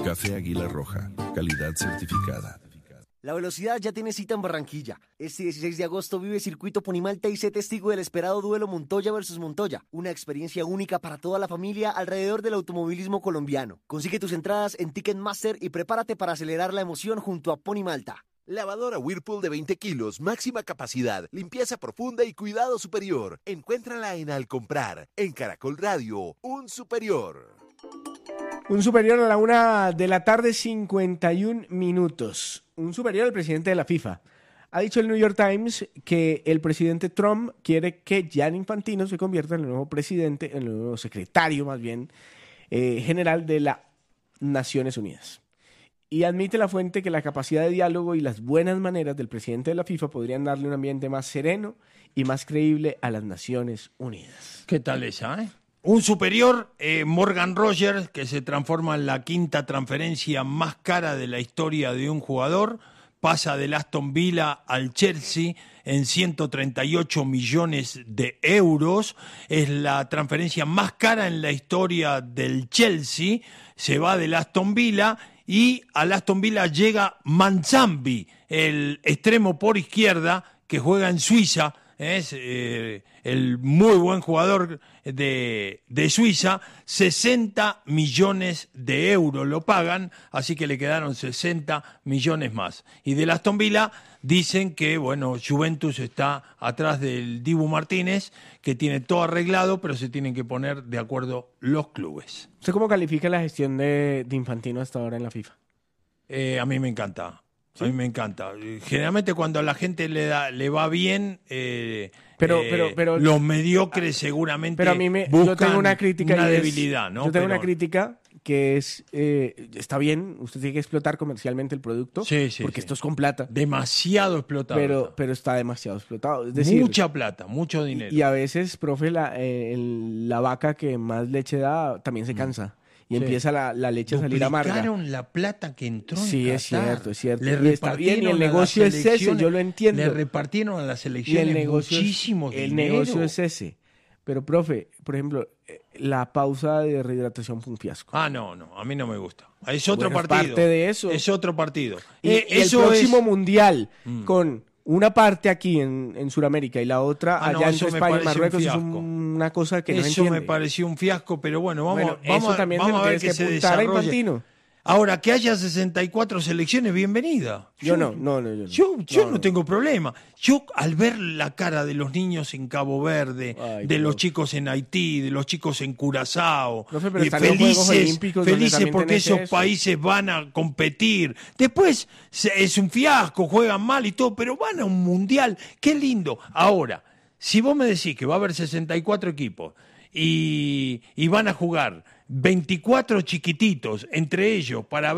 Café Águila Roja, calidad certificada. La velocidad ya tiene cita en Barranquilla. Este 16 de agosto vive Circuito Ponimalta y sé testigo del esperado duelo Montoya versus Montoya. Una experiencia única para toda la familia alrededor del automovilismo colombiano. Consigue tus entradas en Ticketmaster y prepárate para acelerar la emoción junto a Ponimalta. Lavadora Whirlpool de 20 kilos, máxima capacidad, limpieza profunda y cuidado superior. Encuéntrala en Al Comprar, en Caracol Radio, un superior. Un superior a la 1:51 p.m. Un superior al presidente de la FIFA. Ha dicho el New York Times que el presidente Trump quiere que Gianni Infantino se convierta en el nuevo presidente, en el nuevo secretario más bien, general de las Naciones Unidas. Y admite la fuente que la capacidad de diálogo y las buenas maneras del presidente de la FIFA podrían darle un ambiente más sereno y más creíble a las Naciones Unidas. ¿Qué tal esa, Un superior, Morgan Rogers, que se transforma en la quinta transferencia más cara de la historia de un jugador, pasa del Aston Villa al Chelsea en 138 millones de euros. Es la transferencia más cara en la historia del Chelsea. Se va del Aston Villa y al Aston Villa llega Manzambi, el extremo por izquierda que juega en Suiza. Es el muy buen jugador de Suiza. 60 millones de euros lo pagan, así que le quedaron 60 millones más. Y del Aston Villa dicen que, bueno, Juventus está atrás del Dibu Martínez, que tiene todo arreglado, pero se tienen que poner de acuerdo los clubes. ¿Usted cómo califica la gestión de Infantino hasta ahora en la FIFA? A mí me encanta. ¿Sí? A mí me encanta. Generalmente cuando a la gente le va bien, pero los mediocres seguramente pero a mí buscan yo tengo una crítica una debilidad, ¿no? Yo tengo una crítica que es, está bien, usted tiene que explotar comercialmente el producto, porque esto es con plata. Demasiado explotado. Pero está demasiado explotado. Es decir, mucha plata, mucho dinero. Y a veces, profe, la vaca que más leche da también se cansa. Y empieza la leche a salir amarga. Duplicaron la plata que entró en Sí, Qatar. es cierto, es cierto. Le Y está bien, y el repartieron a negocio las es ese, yo lo entiendo. Le repartieron a las Y elecciones muchísimo dinero. El negocio es ese. Pero, profe, por ejemplo, la pausa de rehidratación fue un fiasco. No, a mí no me gusta. Es otro partido. Es parte de eso. Es otro partido. Y el próximo mundial, con una parte aquí en Sudamérica y la otra allá entre España y Marruecos, es una cosa que no entiende. Eso me pareció un fiasco, pero bueno, vamos a ver que se desarrolle. Ahora, que haya 64 selecciones, bienvenida. Yo no. Yo no tengo problema. Yo, al ver la cara de los niños en Cabo Verde, de los chicos en Haití, de los chicos en Curazao, felices porque esos países van a competir. Después es un fiasco, juegan mal y todo, pero van a un mundial. ¡Qué lindo! Ahora, si vos me decís que va a haber 64 equipos y van a jugar 24 chiquititos entre ellos para ver